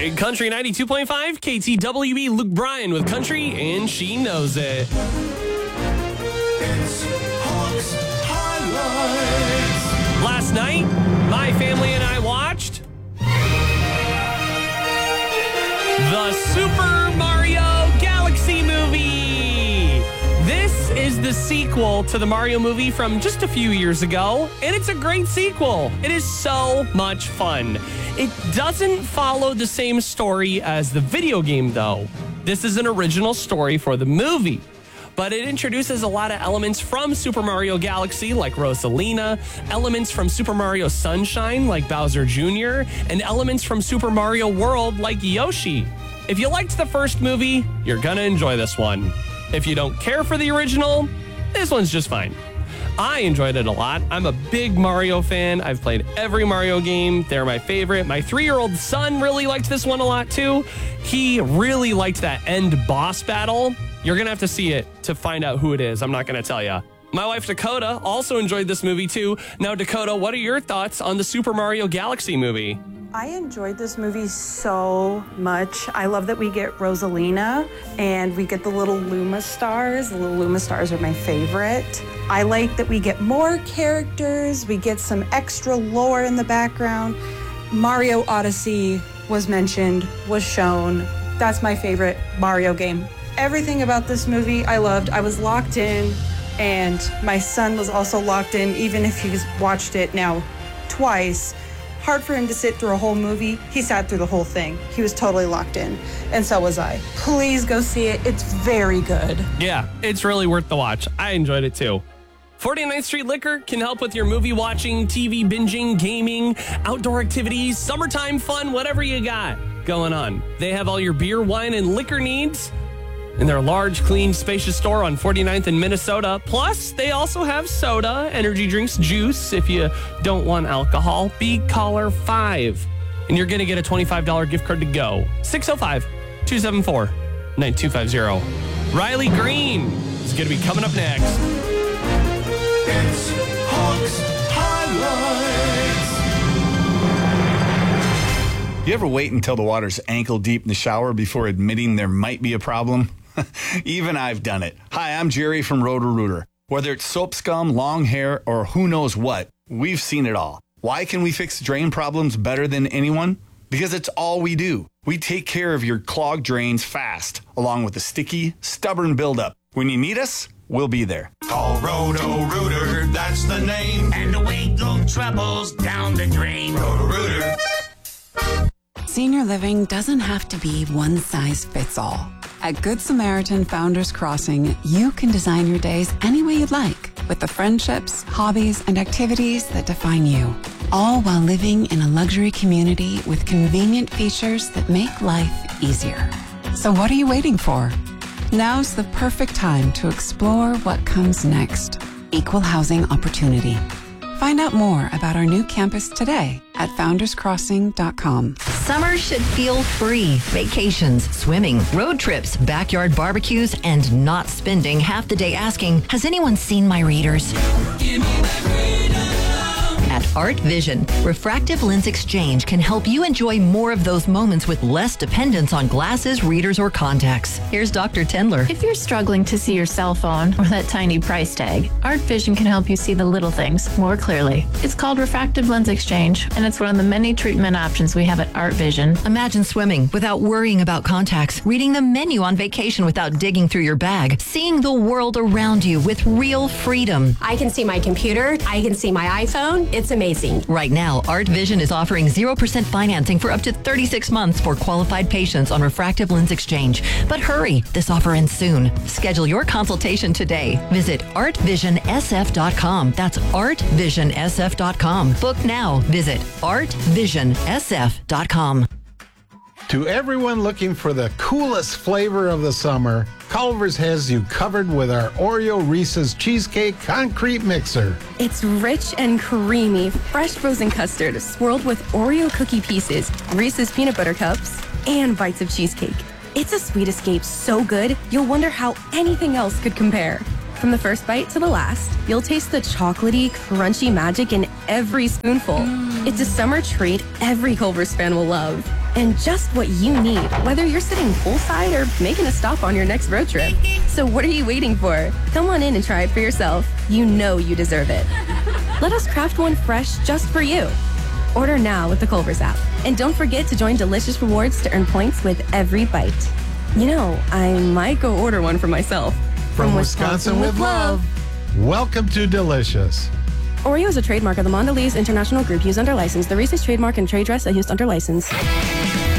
Big Country 92.5, KTWB, Luke Bryan with Country, and she knows it. It's Hawks Highlights. Last night, my family and I watched the Super Mario Galaxy movie. This is the sequel to the Mario movie from just a few years ago, and it's a great sequel. It is so much fun. It doesn't follow the same story as the video game, though. This is an original story for the movie, but it introduces a lot of elements from Super Mario Galaxy, like Rosalina, elements from Super Mario Sunshine, like Bowser Jr., and elements from Super Mario World, like Yoshi. If you liked the first movie, you're gonna enjoy this one. If you don't care for the original, this one's just fine. I enjoyed it a lot. I'm a big Mario fan. I've played every Mario game. They're my favorite. My 3-year-old son really liked this one a lot too. He really liked that end boss battle. You're going to have to see it to find out who it is. I'm not going to tell you. My wife Dakota also enjoyed this movie too. Now, Dakota, what are your thoughts on the Super Mario Galaxy movie? I enjoyed this movie so much. I love that we get Rosalina and we get the little Luma stars. The little Luma stars are my favorite. I like that we get more characters. We get some extra lore in the background. Mario Odyssey was mentioned, was shown. That's my favorite Mario game. Everything about this movie I loved. I was locked in, and my son was also locked in, even if he's watched it now twice. Hard for him to sit through a whole movie. He sat through the whole thing. He was totally locked in, and so was I. Please go see it. It's very good. Yeah, it's really worth the watch. I enjoyed it too. 49th Street Liquor can help with your movie watching, TV binging, gaming, outdoor activities, summertime fun, whatever you got going on. They have all your beer, wine, and liquor needs in their large, clean, spacious store on 49th in Minnesota. Plus, they also have soda, energy drinks, juice. If you don't want alcohol, be caller 5. And you're going to get a $25 gift card to go. 605-274-9250. Riley Green is going to be coming up next. It's Hawks Highlights. You ever wait until the water's ankle deep in the shower before admitting there might be a problem? Even I've done it. Hi, I'm Jerry from Roto-Rooter. Whether it's soap scum, long hair, or who knows what, we've seen it all. Why can we fix drain problems better than anyone? Because it's all we do. We take care of your clogged drains fast, along with the sticky, stubborn buildup. When you need us, we'll be there. Call Roto-Rooter, that's the name. And away go troubles down the drain. Roto-Rooter. Senior living doesn't have to be one size fits all. At Good Samaritan Founders Crossing, you can design your days any way you'd like with the friendships, hobbies, and activities that define you, all while living in a luxury community with convenient features that make life easier. So what are you waiting for? Now's the perfect time to explore what comes next. Equal housing opportunity. Find out more about our new campus today at founderscrossing.com. Summer should feel free. Vacations, swimming, road trips, backyard barbecues, and not spending half the day asking, has anyone seen my readers? At Art Vision, Refractive Lens Exchange can help you enjoy more of those moments with less dependence on glasses, readers, or contacts. Here's Dr. Tendler. If you're struggling to see your cell phone or that tiny price tag, Art Vision can help you see the little things more clearly. It's called Refractive Lens Exchange, and it's one of the many treatment options we have at Art Vision. Imagine swimming without worrying about contacts, reading the menu on vacation without digging through your bag, seeing the world around you with real freedom. I can see my computer. I can see my iPhone. It's amazing. Right now, Art Vision is offering 0% financing for up to 36 months for qualified patients on refractive lens exchange. But hurry, this offer ends soon. Schedule your consultation today. Visit artvisionsf.com. That's artvisionsf.com. Book now. Visit artvisionsf.com. To everyone looking for the coolest flavor of the summer, Culver's has you covered with our Oreo Reese's Cheesecake Concrete Mixer. It's rich and creamy, fresh frozen custard swirled with Oreo cookie pieces, Reese's peanut butter cups, and bites of cheesecake. It's a sweet escape so good, you'll wonder how anything else could compare. From the first bite to the last, you'll taste the chocolatey, crunchy magic in every spoonful. It's a summer treat every Culver's fan will love. and just what you need, whether you're sitting poolside or making a stop on your next road trip. So what are you waiting for? Come on in and try it for yourself. You know you deserve it. Let us craft one fresh just for you. Order now with the Culver's app. And don't forget to join Delicious Rewards to earn points with every bite. You know, I might go order one for myself. From Wisconsin with love. Welcome to Delicious. Oreo is a trademark of the Mondelez International Group used under license. The Reese's trademark and trade dress are used under license.